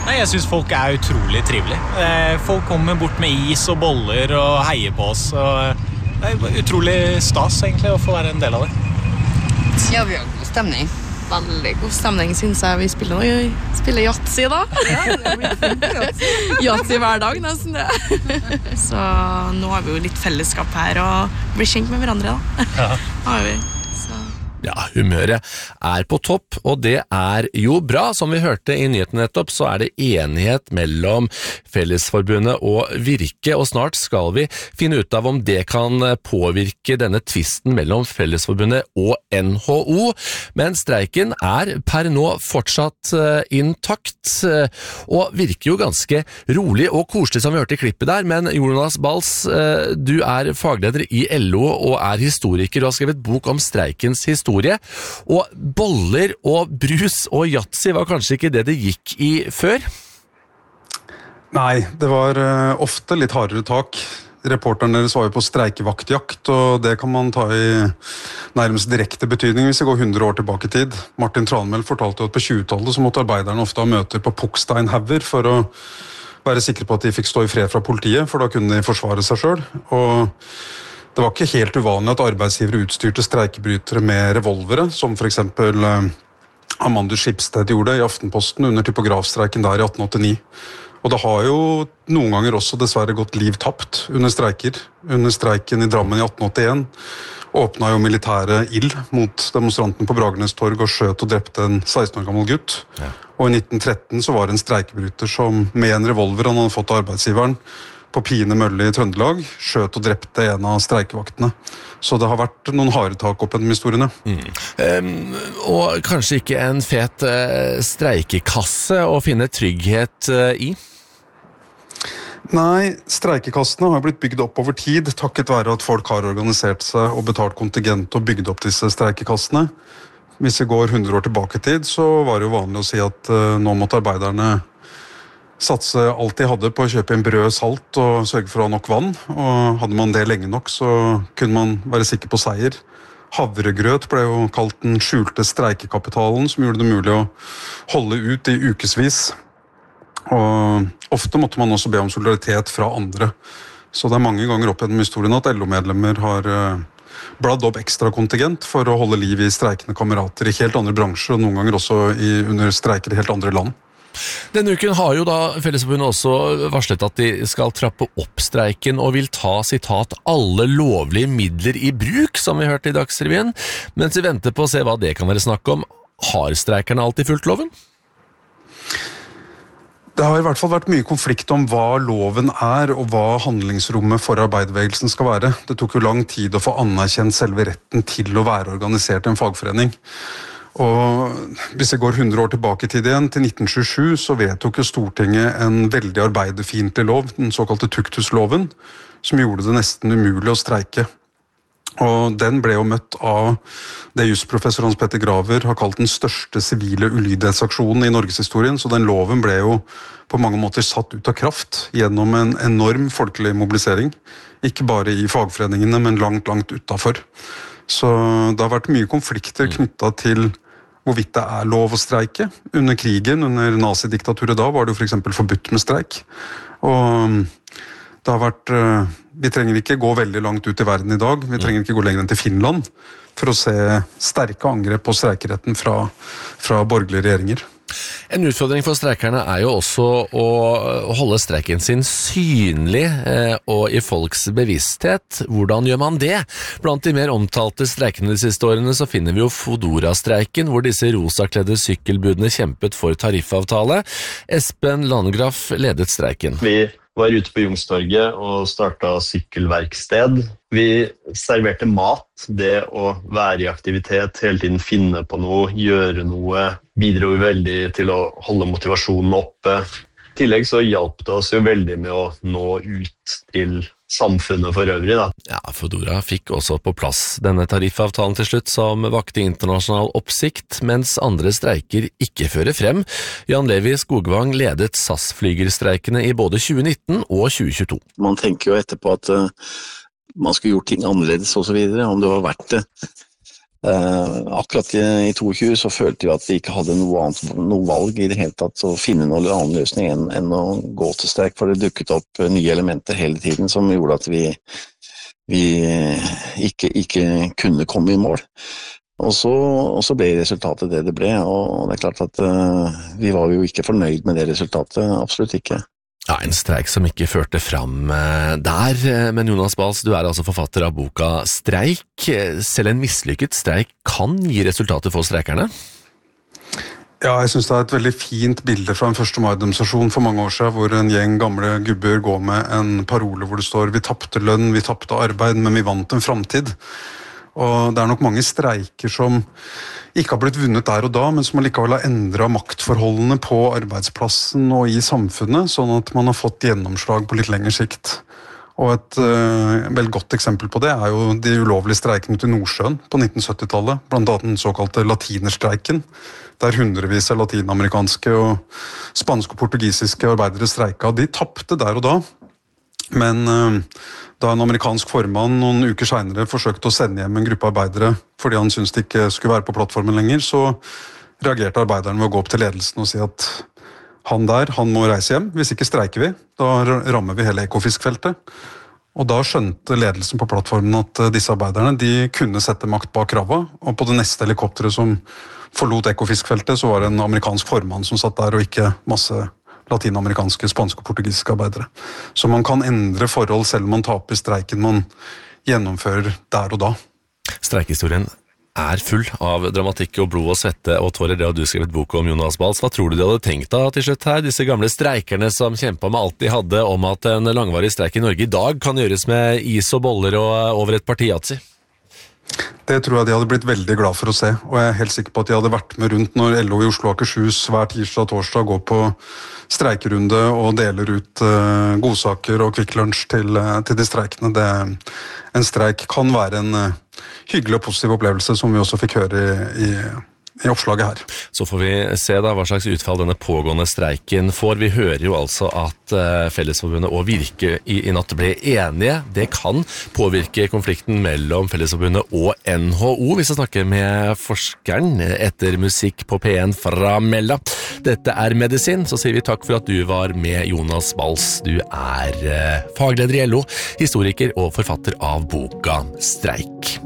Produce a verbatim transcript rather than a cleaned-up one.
Nei, jeg synes folk er utrolig trivelige. Folk kommer bort med is og boller og heier på oss. Og det er utrolig stas egentlig å få være en del av det. Ja, vi har god stemning. Veldig god stemning, synes jeg. Vi spiller noe, spiller Yatzy da. Ja, det blir fint Yatzy. Yatzy hver dag, nesten det. Så nå har vi jo litt fellesskap her og blir kjent med hverandre da. Ja. Har vi. Ja, humøret er på topp, og det er jo bra. Som vi hørte i nyheten nettopp, så er det enighet mellom Fellesforbundet og Virke, og snart skal vi finne ut av om det kan påvirke denne tvisten mellom Fellesforbundet og N H O. Men streiken er per nå fortsatt intakt, og virker jo ganske rolig og koselig som vi hørte i klippet der. Men Jonas Bals, du er fagleder i L O og er historiker og har skrevet bok om streikens historie. Og boller og brus og Yatzy var kanskje ikke det det gikk i før? Nei, det var uh, ofte litt hardere tak. Reporteren deres var jo på streikevaktjakt, og det kan man ta i nærmest direkte betydning hvis vi går hundre år tilbake i tid. Martin Tranmæl fortalte jo at på tjuetallet så måtte arbeiderne ofte ha møter på Pukksteinhauger for å være sikre på at de fikk stå i fred fra politiet, for da kunne de forsvare seg selv. Og det var ikke helt uvanlig at arbeidsgivere utstyrte streikebrytere med revolvere, som for eksempel uh, Amandus Schibsted gjorde i Aftenposten under typografstreiken der i atten åttini. Og det har jo noen ganger også dessverre gått liv tapt under streiker. Under streiken i Drammen i atten åttien åpna jo militære ild mot demonstranten på Bragernes torg og skjøt og drepte en seksten år gammel gutt. Ja. Og i nitten tretten så var det en streikebryter som med en revolver han hadde fått av arbeidsgiveren på Pine Mølle i Trøndelag, skjøt og drepte en av streikevaktene. Så det har vært noen harde tak opp gjennom historiene. Mm. Um, og kanskje ikke en fet uh, streikekasse å finne trygghet uh, i? Nei, streikekassene har blitt bygd opp over tid, takket være at folk har organisert seg og betalt kontingent og bygd opp disse streikekassene. Hvis vi går hundre år tilbake i tid, så var det jo vanlig å si at uh, nå måtte arbeiderne satse alt de hadde på å kjøpe en brød, salt og sørge for å ha nok vann. Og hadde man det lenge nok, så kunne man være sikker på seier. Havregrøt ble jo kalt den skjulte streikekapitalen, som gjorde det mulig å holde ut i ukesvis. Og ofte måtte man også be om solidaritet fra andre. Så det er mange ganger opp gjennom historien at L O-medlemmer har bladd opp ekstra kontingent for å holde liv i streikende kamerater i helt andre bransjer, og noen ganger også i, under streiker i helt andre land. Denne uken har jo da Fellesforbundet også varslet at de skal trappe opp streiken og vil ta, sitat, alle lovlige midler i bruk, som vi hørte i Dagsrevyen. Mens vi venter på å se hva det kan være snakk om, har streikerne alltid fulgt loven? Det har i hvert fall vært mye konflikt om hva loven er, og hva handlingsrommet for arbeiderbevegelsen skal være. Det tok jo lang tid å få anerkjent selve retten til å være organisert i en fagforening. Og hvis jeg går hundre år tilbake i tid igjen, til nitten tjuesju, så vedtok jo Stortinget en veldig arbeiderfiendtlig lov, den såkalte tukthusloven, som gjorde det nesten umulig å streike. Og den ble jo møtt av det jusprofessor Hans Petter Graver har kalt den største sivile ulydighetsaksjonen i Norgeshistorien, så den loven ble jo på mange måter satt ut av kraft gjennom en enorm folkelig mobilisering, ikke bare i fagforeningene, men langt, langt utenfor. Så det har vært mye konflikter knyttet til hvorvidt det er lov å streike. Under krigen, under nazidiktaturet da, var det jo for eksempel forbudt med streik. Og det har vært, vi trenger ikke gå veldig langt ut i verden i dag, vi trenger ikke gå lenger enn til Finland for å se sterke angrep på streikeretten fra, fra borgerlige regjeringer. En utfordring for streikerne er jo også å holde streiken sin synlig eh, og i folks bevissthet. Hvordan gjør man det? Blant de mer omtalte streikene de siste årene så finner vi jo Fodora-streiken, hvor disse rosakledde sykkelbudene kjempet for tariffavtale. Espen Landgraf ledet streiken. Vi var ute på Youngstorget og startet sykkelverksted. Vi serverte mat, det å være i aktivitet, hele tiden finne på noe, gjøre noe, bidro veldig til å holde motivasjonen oppe. I tillegg så hjalp det oss jo veldig med å nå ut til samfunnet for øvrig, da. Ja, Fodora fikk også på plass denne tariffavtalen til slutt, som vakte internasjonal oppsikt, mens andre streiker ikke fører frem. Jan Levi Skogvang ledet S A S-flygerstreikene i både tjue nitten og tjue tjueto. Man tenker jo etterpå at uh, man skulle gjort ting annerledes og så videre, om det var verdt det. Uh, akkurat i, i tjueto så følte vi at vi ikke hadde noe annet noe valg i det hele tatt å finne noen annen løsning enn, enn å gå til streik, for det dukket opp nye elementer hele tiden som gjorde at vi, vi ikke, ikke kunne komme i mål. Og så, og så ble resultatet det det ble, og det er klart at uh, vi var jo ikke fornøyd med det resultatet, absolutt ikke. Ja, en streik som ikke førte fram der, men Jonas Bals, du er altså forfatter av boka Streik. Selv en mislykket streik kan gi resultater for streikerne? Ja, jeg synes det er et veldig fint bilde fra en første mai-demonstrasjon for mange år siden, hvor en gjeng gamle gubber går med en parole hvor det står «Vi tappte lønn, vi tappte arbeid, men vi vant en fremtid». Og det er nok mange streiker som ikke har blitt vunnet der og da, men som allikevel har endret maktforholdene på arbeidsplassen og i samfunnet, sånn at man har fått gjennomslag på litt lengre sikt. Og et uh, vel godt eksempel på det er jo de ulovlige streikene til Nordsjøen på nitten sytti-tallet, blant annet den såkalte latinerstreiken, der hundrevis av latinamerikanske og spanske og portugisiske arbeidere streika. De tappte der og da, men uh, da en amerikansk formann noen uker senere forsøkte å sende hjem en gruppe arbeidere fordi han syntes de ikke skulle være på plattformen lenger, så reagerte arbeiderne ved å gå opp til ledelsen og si at han der, han må reise hjem, hvis ikke streiker vi, da rammer vi hele ekofiskfeltet. Og da skjønte ledelsen på plattformen at disse arbeiderne, de kunne sette makt bak krava, og på det neste helikopteret som forlot ekofiskfeltet, så var det en amerikansk formann som satt der, og ikke masse latinamerikanske, spanske og portugisiske arbeidere. Så man kan endre forhold selv om man taper streiken man gjennomfører der og da. Streikhistorien er full av dramatikk og blod og svette og tårer. Det har du skrevet bok om, Jonas Bals. Hva tror du de hadde tenkt da til slutt her? Disse gamle streikerne som kjempet med alt de hadde om at en langvarig streik i Norge i dag kan gjøres med is og boller og over et parti yatzy. Det tror jeg de hadde blitt veldig glad for å se, og jeg er helt sikker på at de hadde vært med rundt når L O i Oslo og Akershus hver tirsdag og torsdag går på streikerunde og deler ut uh, godsaker og Kvikk Lunsj til, uh, til de streikene. Det, en streik kan være en uh, hyggelig og positiv opplevelse, som vi også fikk høre i, i i oppslaget her. Så får vi se da hva slags utfall denne pågående streiken får. Vi hører jo altså at uh, Fellesforbundet og Virke i, i natt ble enige. Det kan påvirke konflikten mellom Fellesforbundet og N H O, hvis vi snakker med forskeren etter musikk på P en fra Mella. Dette er Medisin, så sier vi takk for at du var med, Jonas Bals. Du er uh, fagleder i L O, historiker og forfatter av boka Streik.